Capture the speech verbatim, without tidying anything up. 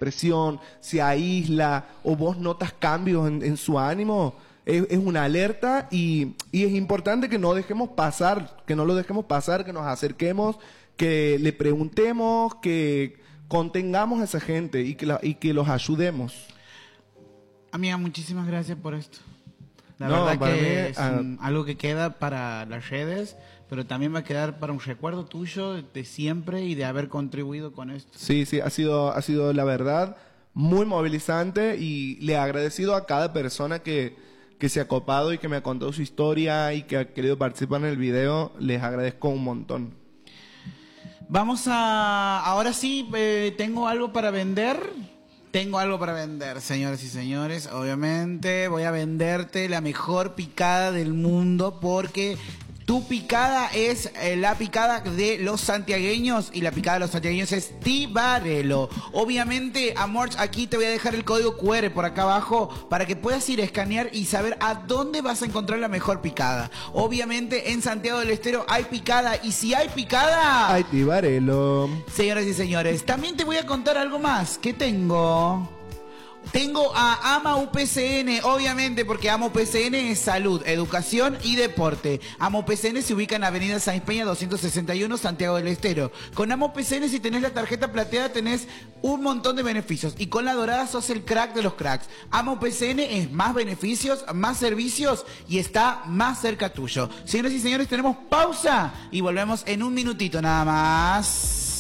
depresión, se aísla o vos notas cambios en, en su ánimo, es, es una alerta y, y es importante que no dejemos pasar, que no lo dejemos pasar, que nos acerquemos, que le preguntemos, que contengamos a esa gente y que, la, y que los ayudemos. Amiga, muchísimas gracias por esto. La no, verdad que mí, es uh, un, algo que queda para las redes, pero también va a quedar para un recuerdo tuyo de siempre y de haber contribuido con esto. Sí, sí, ha sido, ha sido la verdad muy movilizante y le he agradecido a cada persona que, que se ha copado y que me ha contado su historia y que ha querido participar en el video. Les agradezco un montón. Vamos a... Ahora sí, eh, tengo algo para vender. Tengo algo para vender, señoras y señores. Obviamente voy a venderte la mejor picada del mundo porque tu picada es eh, la picada de los santiagueños y la picada de los santiagueños es Tibarelo. Obviamente, Amorch, aquí te voy a dejar el código cu erre por acá abajo para que puedas ir a escanear y saber a dónde vas a encontrar la mejor picada. Obviamente, en Santiago del Estero hay picada y si hay picada... Hay Tibarelo. Señoras y señores, también te voy a contar algo más. ¿Qué tengo? Tengo a AMA U P C N, obviamente, porque AMA U P C N es salud, educación y deporte. AMA U P C N se ubica en Avenida Sáenz Peña doscientos sesenta y uno, Santiago del Estero. Con AMA U P C N, si tenés la tarjeta plateada, tenés un montón de beneficios. Y con la dorada sos el crack de los cracks. AMA U P C N es más beneficios, más servicios y está más cerca tuyo. Señoras y señores, tenemos pausa y volvemos en un minutito nada más.